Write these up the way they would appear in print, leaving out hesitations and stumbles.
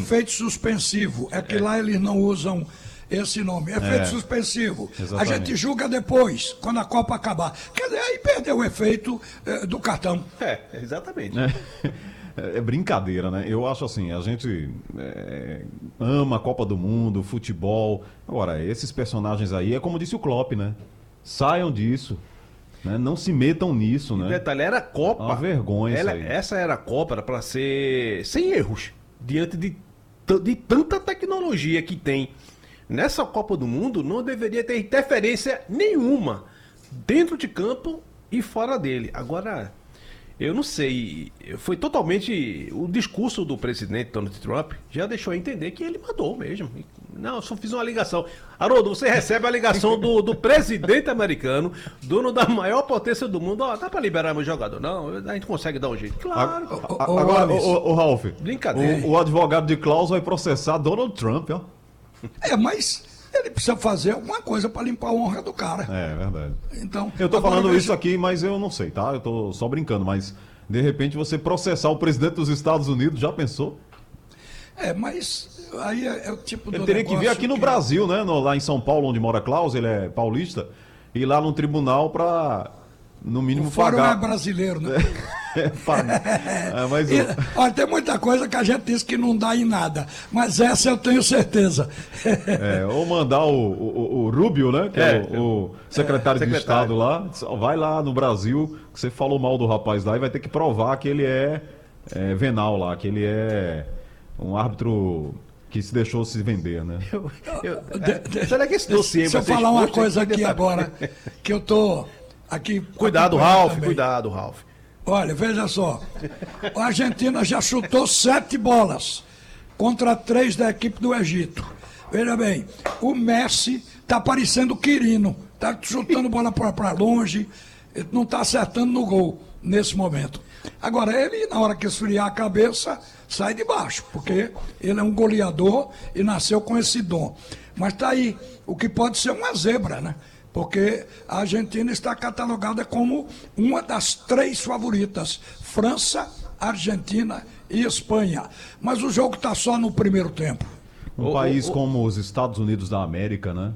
efeito suspensivo. É que lá eles não usam esse nome. Efeito suspensivo. Exatamente. A gente julga depois, quando a Copa acabar. Quer dizer, aí perdeu o efeito do cartão. Exatamente. É brincadeira, né? Eu acho assim, a gente ama a Copa do Mundo, futebol. Agora, esses personagens aí, é como disse o Klopp, né? Saiam disso. Né? Não se metam nisso, né? Detalhe, era a Copa. Uma vergonha isso aí. Essa era a Copa, era para ser sem erros. Diante de tanta tecnologia que tem. Nessa Copa do Mundo, não deveria ter interferência nenhuma. Dentro de campo e fora dele. Agora... Eu não sei, foi totalmente... O discurso do presidente Donald Trump já deixou a entender que ele mandou mesmo. Não, eu só fiz uma ligação. Haroldo, você recebe a ligação do presidente americano, dono da maior potência do mundo. Ó, dá pra liberar meu jogador? Não, a gente consegue dar um jeito. Claro. Agora, o Ralf, brincadeira. O advogado de Klaus vai processar Donald Trump, ó. Mas... ele precisa fazer alguma coisa para limpar a honra do cara. É verdade. Então, eu tô falando isso aqui, mas eu não sei, tá? Eu tô só brincando, mas de repente você processar o presidente dos Estados Unidos, já pensou? Mas aí é o tipo do ele teria que vir aqui no Brasil, né? Lá em São Paulo, onde mora Klaus, ele é paulista, ir lá no tribunal para, no mínimo, pagar. O fórum é brasileiro, né? Mas olha, tem muita coisa que a gente diz que não dá em nada, mas essa eu tenho certeza. Ou mandar o Rubio, né? Que é o secretário de Estado lá, vai lá no Brasil, que você falou mal do rapaz lá e vai ter que provar que ele é venal lá, que ele é um árbitro que se deixou se vender, né? Será que esse dossiê se eu falar uma coisa aqui agora, que eu tô aqui... Cuidado, Ralf, cuidado, Ralf. Olha, veja só, a Argentina já chutou 7 bolas contra 3 da equipe do Egito. Veja bem, o Messi tá parecendo o Quirino, tá chutando bola para longe, não tá acertando no gol nesse momento. Agora, ele, na hora que esfriar a cabeça, sai de baixo, porque ele é um goleador e nasceu com esse dom. Mas tá aí, o que pode ser uma zebra, né? Porque a Argentina está catalogada como uma das 3 favoritas. França, Argentina e Espanha. Mas o jogo está só no primeiro tempo. Um país como os Estados Unidos da América, né?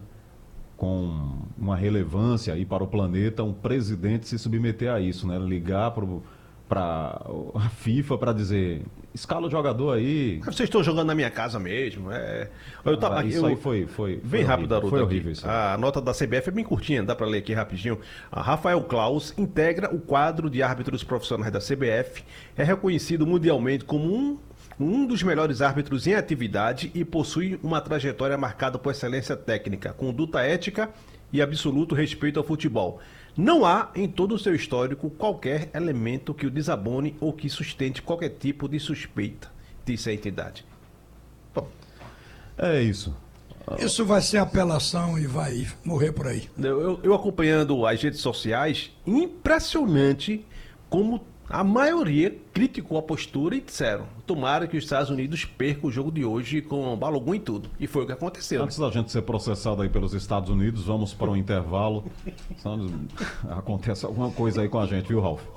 Com uma relevância aí para o planeta, um presidente se submeter a isso, né? Ligar para a FIFA para dizer, escala o jogador aí. Vocês estão jogando na minha casa mesmo. Isso aí foi bem rápido, Haroldo. Foi horrível isso. A nota da CBF é bem curtinha, dá para ler aqui rapidinho. A Rafael Klaus integra o quadro de árbitros profissionais da CBF, é reconhecido mundialmente como um dos melhores árbitros em atividade e possui uma trajetória marcada por excelência técnica, conduta ética e absoluto respeito ao futebol. Não há, em todo o seu histórico, qualquer elemento que o desabone ou que sustente qualquer tipo de suspeita, disse a entidade. Bom, é isso. Isso vai ser apelação e vai morrer por aí. Eu acompanhando as redes sociais, impressionante como a maioria criticou a postura e disseram: tomara que os Estados Unidos percam o jogo de hoje com Balogun e tudo. E foi o que aconteceu. Antes da gente ser processado aí pelos Estados Unidos, vamos para um intervalo. Acontece alguma coisa aí com a gente, viu, Ralf?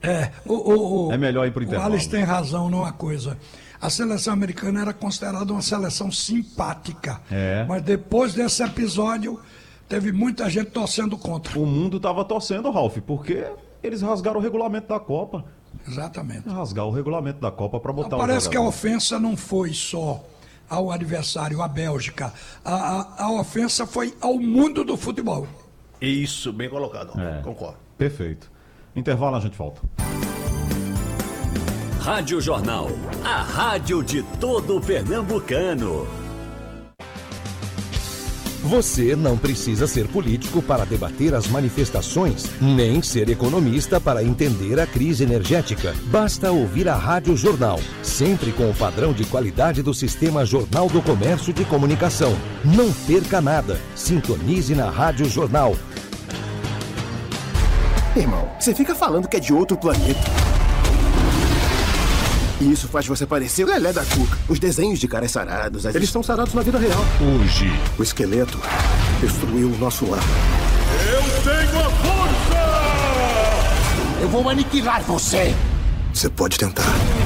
É melhor ir para o intervalo. O Alice tem razão numa coisa. A seleção americana era considerada uma seleção simpática. Mas depois desse episódio, teve muita gente torcendo contra. O mundo estava torcendo, Ralf, porque eles rasgaram o regulamento da Copa. Exatamente. Rasgar o regulamento da Copa para botar Parece que a ofensa não foi só ao adversário, à Bélgica. A ofensa foi ao mundo do futebol. Isso, bem colocado. Concordo. Perfeito. Intervalo, a gente volta. Rádio Jornal, a rádio de todo pernambucano. Você não precisa ser político para debater as manifestações, nem ser economista para entender a crise energética. Basta ouvir a Rádio Jornal, sempre com o padrão de qualidade do Sistema Jornal do Comércio de Comunicação. Não perca nada. Sintonize na Rádio Jornal. Irmão, você fica falando que é de outro planeta. E isso faz você parecer o Lelé da Cuca. Os desenhos de caras sarados, eles estão sarados na vida real. Hoje, o esqueleto destruiu o nosso lar. Eu tenho a força! Eu vou aniquilar você! Você pode tentar.